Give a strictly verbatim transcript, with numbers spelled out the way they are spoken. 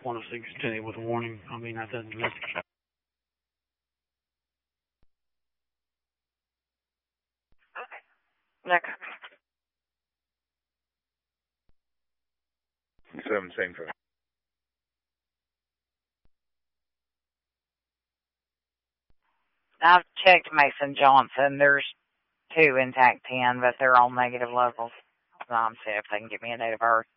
want us to continue with a warning. I mean, that doesn't miss. Nick. Seven, same for. I've checked Mason Johnson. There's two in TAC ten, but they're all negative levels. So I'm see if they can get me a date of birth.